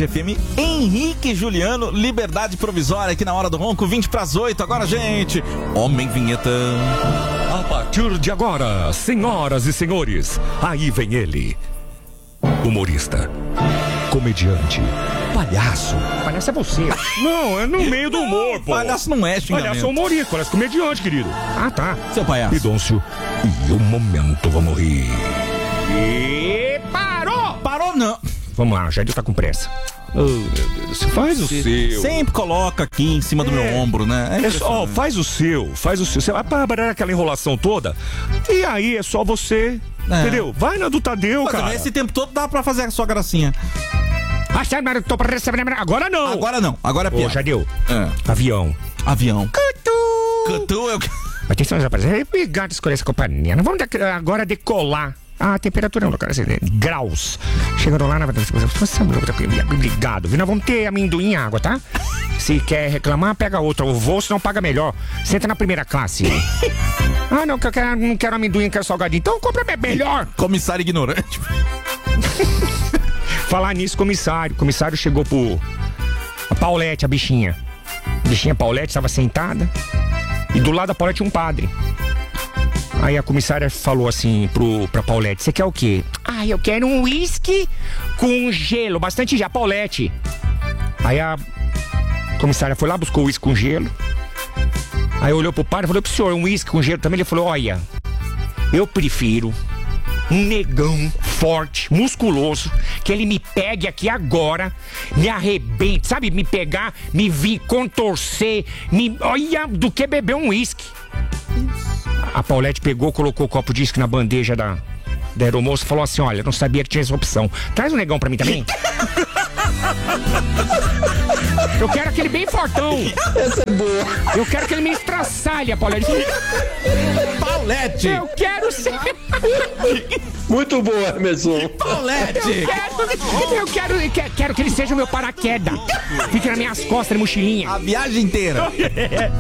Band FM, Henrique Juliano, Liberdade Provisória, aqui na Hora do Ronco, 7:20. Agora, gente, Homem Vinheta. A partir de agora, senhoras e senhores, aí vem ele. Humorista, comediante, palhaço. Palhaço é você. Não, é no meio do humor, pô. Palhaço não é xingamento. Palhaço é humorista, palhaço é comediante, querido. Ah, tá. Seu palhaço. Pidôncio, e o momento vamos rir. E parou! Parou não. Vamos lá, o Jadir tá com pressa. Oh, meu Deus, faz o seu. Sempre coloca aqui em cima do meu ombro, né? É só, faz o seu. Você vai parar aquela enrolação toda. E aí é só você. Entendeu? Vai na do Tadeu, Mas, cara. esse tempo todo dá pra fazer a sua gracinha. Agora não. Agora é piada. Ô, Jadeu. Avião. Cutu, eu... Atenção, rapazes. Obrigado, escolher essa companhia. Nós vamos agora decolar a temperatura no local, graus. Chegando lá na... Obrigado, viu? Nós vamos ter amendoim e água, tá? Se quer reclamar, pega outra. O voo, se não paga melhor. Senta na primeira classe. Ah, não, que eu quero, não quero amendoim, quero salgadinho. Então compra melhor. Comissário ignorante. Falar nisso, comissário. O comissário chegou a Paulette, a bichinha. A bichinha Paulette estava sentada. E do lado da Paulette tinha um padre. Aí a comissária falou assim pra Paulette: você quer o quê? Ah, eu quero um uísque com gelo, bastante já, Paulette. Aí a comissária foi lá, buscou o uísque com gelo. Aí olhou pro padre e falou: pro senhor, um uísque com gelo também? Ele falou: olha, eu prefiro um negão forte, musculoso, que ele me pegue aqui agora, me arrebente, sabe? Me pegar, me vir contorcer, olha, do que beber um uísque. A Paulette pegou, colocou o copo de uísque na bandeja da aeromoça e falou assim: olha, não sabia que tinha essa opção. Traz um negão pra mim também. Eu quero aquele bem fortão. Essa é boa. Eu quero que ele me estraçalhe, a Paulette. Paulette. Eu quero ser... Muito boa, Emerson. Paulette. Eu quero que ele seja o meu paraquedas. Fique nas minhas costas, na mochilinha. A viagem inteira.